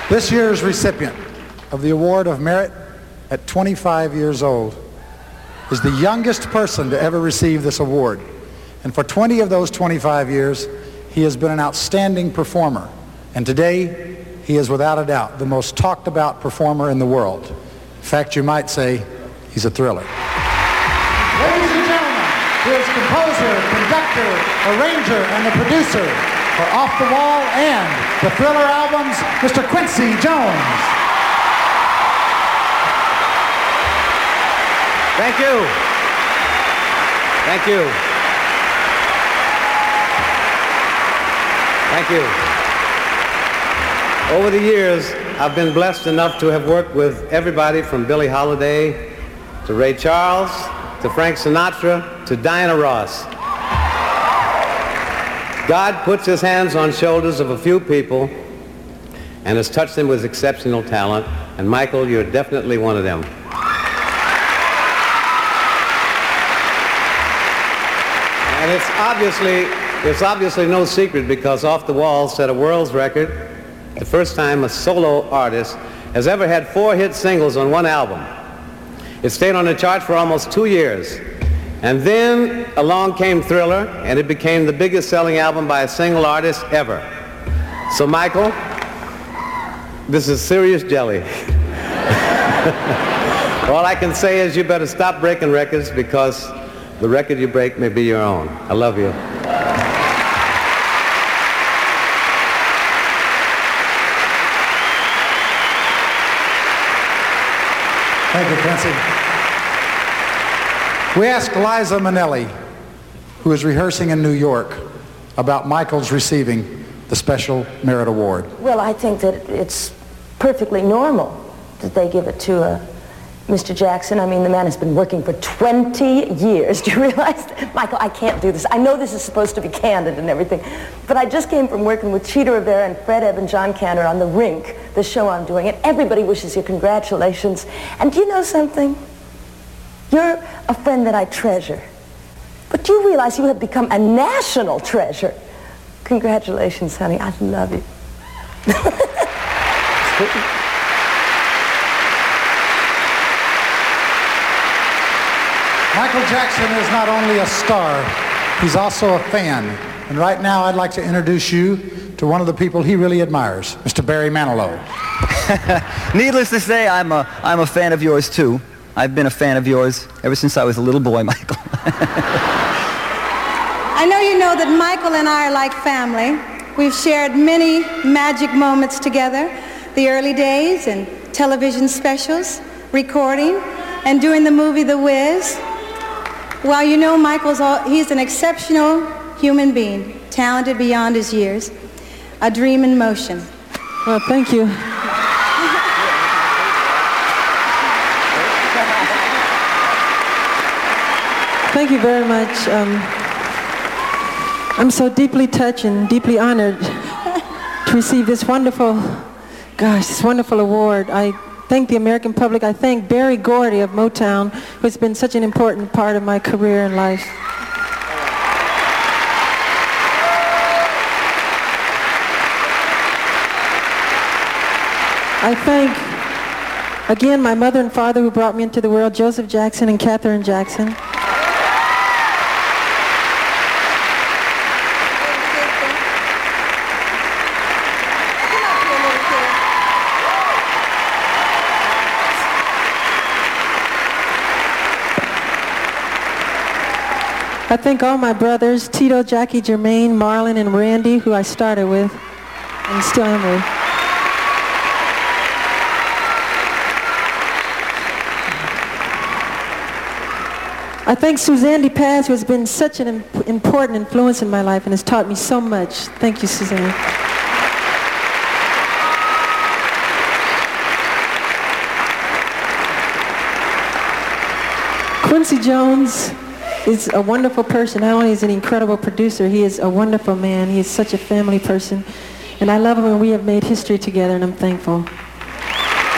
This year's recipient of the Award of Merit at 25 years old is the youngest person to ever receive this award. And for 20 of those 25 years, he has been an outstanding performer. And today, he is without a doubt the most talked about performer in the world. In fact, you might say he's a thriller. Ladies and gentlemen, here's composer, conductor, arranger, and the producer for Off the Wall and the Thriller albums, Mr. Quincy Jones. Thank you. Thank you. Thank you. Over the years, I've been blessed enough to have worked with everybody from Billie Holiday to Ray Charles to Frank Sinatra to Diana Ross. God puts his hands on shoulders of a few people and has touched them with exceptional talent, and Michael, you're definitely one of them. And it's obviously no secret, because Off the Wall set a world's record, the first time a solo artist has ever had 4 hit singles on one album. It stayed on the charts for almost 2 years. And then along came Thriller, and it became the biggest selling album by a single artist ever. So Michael, this is serious jelly. All I can say is you better stop breaking records, because the record you break may be your own. I love you. Thank you, Quincy. We asked Liza Minnelli, who is rehearsing in New York, about Michael's receiving the Special Merit Award. Well, I think that it's perfectly normal that they give it to Mr. Jackson. I mean, the man has been working for 20 years. Do you realize that? Michael, I can't do this. I know this is supposed to be candid and everything, but I just came from working with Chita Rivera and Fred Ebb and John Cantor on The Rink, the show I'm doing, and everybody wishes you congratulations. And do you know something? You're a friend that I treasure. But do you realize you have become a national treasure? Congratulations, honey. I love you. Michael Jackson is not only a star, he's also a fan. And right now I'd like to introduce you to one of the people he really admires, Mr. Barry Manilow. Needless to say, I'm a fan of yours too. I've been a fan of yours ever since I was a little boy, Michael. I know you know that Michael and I are like family. We've shared many magic moments together, the early days and television specials, recording, and doing the movie The Wiz. Well, you know he's an exceptional human being, talented beyond his years, a dream in motion. Well, thank you. Thank you very much. I'm so deeply touched and deeply honored to receive this wonderful award. I thank the American public. I thank Berry Gordy of Motown, who has been such an important part of my career and life. I thank, again, my mother and father who brought me into the world, Joseph Jackson and Katherine Jackson. I thank all my brothers, Tito, Jackie, Jermaine, Marlon, and Randy, who I started with and still am with. I thank Suzanne DePaz, who has been such an important influence in my life and has taught me so much. Thank you, Suzanne. Quincy Jones is a wonderful person. Not only is he an incredible producer, he is a wonderful man. He is such a family person. And I love him, and we have made history together, and I'm thankful.